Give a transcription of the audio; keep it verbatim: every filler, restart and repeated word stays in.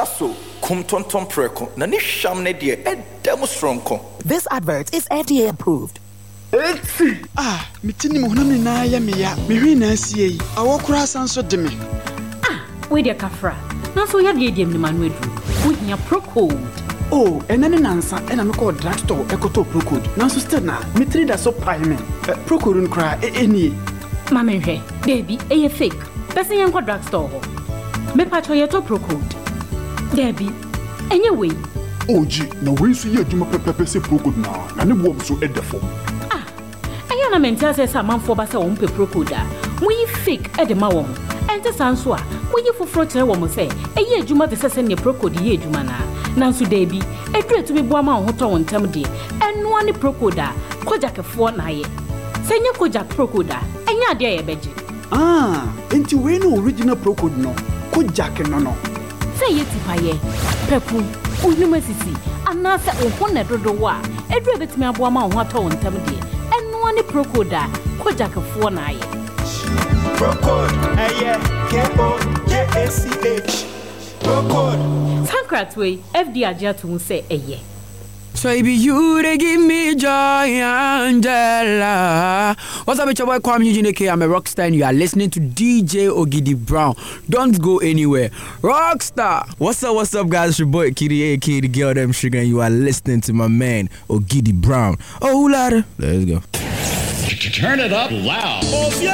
so kum tonton preko na ni sham ne de e dem stronko. This advert is F D A approved. Ah, mitini mo na me na ya me ya. Me hwi na asie yi. Awo kura san so de me. Ah, we de kafra. Na so ya de dem ni manu edu. We hia Procode. Oh, enani nansa ena me call drugstore ekoto Procode. Na so still na mitri da so pai me. Procode nkra eni. Mama hwe, baby, e ye fake. Person yan ko drugstore ho. Me pa cho ye to Procode. Baby, enye we. Oji, na we so ye adwuma pepepe se Procode na. Na ne bo so edefo. I am meant to say some for Bassa won't pay Procode. We fake at the Mawam. And the Sansua, when you for Frotter woman say, a year Juma the Sassan your Procode ye Jumana. Nansu Davy, a dread to be Bama Hoto on Tamdi, and one Procode, Kojak a four night. Send your Kojak Procode, and ya dare beji. Ah, ain't you no original Procode no? Kojak no no. Say it if I ye. Pepu, Unumasi, and Nasa or one at Rodowa, a dread to me a Bama Hoto on Tamdi. One Procode, Kojak of four night. Procode, aye, K O J A C H. Procode. Tankrat way, F D A Jatu say a ye. So it be you they give me joy, Angela. What's up, it's your boy Kwame Eugene K. I'm a rockstar and you are listening to D J Ogidi Brown. Don't go anywhere. Rockstar. What's up, what's up, guys? It's your boy Kitty A K, the girl them sugar, and you are listening to my man Ogidi Brown. Oh, ladder. Let's go. Turn it up loud. Oh, yeah.